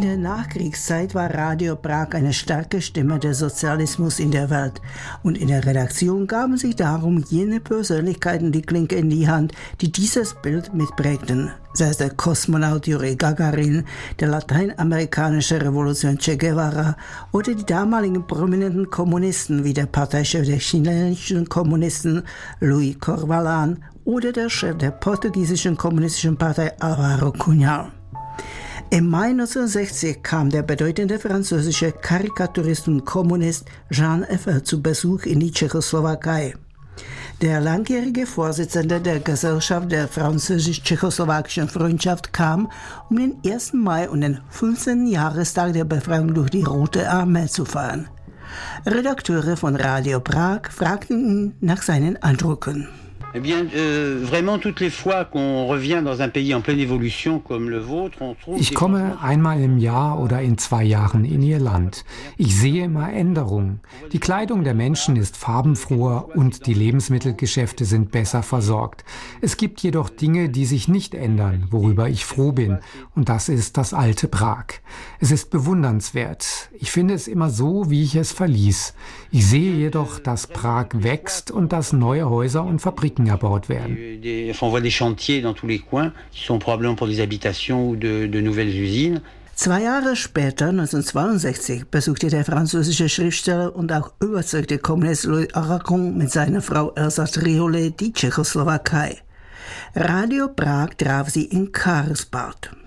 der Nachkriegszeit war Radio Prag eine starke Stimme des Sozialismus in der Welt. Und in der Redaktion gaben sich darum jene Persönlichkeiten die Klinke in die Hand, die dieses Bild mitprägten. Sei es der Kosmonaut Juri Gagarin, der lateinamerikanische Revolution Che Guevara oder die damaligen prominenten Kommunisten wie der Parteichef der chilenischen Kommunisten Luis Corvalán oder der Chef der portugiesischen kommunistischen Partei Álvaro Cunhal. Im Mai 1960 kam der bedeutende französische Karikaturist und Kommunist Jean Eiffel zu Besuch in die Tschechoslowakei. Der langjährige Vorsitzende der Gesellschaft der französisch-tschechoslowakischen Freundschaft kam, um den 1. Mai und den 15. Jahrestag der Befreiung durch die Rote Armee zu feiern. Redakteure von Radio Prag fragten ihn nach seinen Eindrücken. Eh bien, vraiment toutes les fois qu'on revient dans un pays en pleine évolution comme le vôtre, on trouve. Ich komme einmal im Jahr oder in 2 Jahren in Ihr Land. Ich sehe immer Änderungen. Die Kleidung der Menschen ist farbenfroher und die Lebensmittelgeschäfte sind besser versorgt. Es gibt jedoch Dinge, die sich nicht ändern, worüber ich froh bin. Und das ist das alte Prag. Es ist bewundernswert. Ich finde es immer so, wie ich es verließ. Ich sehe jedoch, dass Prag wächst und dass neue Häuser und Fabriken erbaut werden. On voit des chantiers dans tous les coins, qui sont probablement pour des habitations ou de nouvelles usines. 2 Jahre später, 1962, besuchte der französische Schriftsteller und auch überzeugte Kommunist Louis Aragon mit seiner Frau Elsa Triolet die Tschechoslowakei. Radio Prag traf sie in Karlsbad.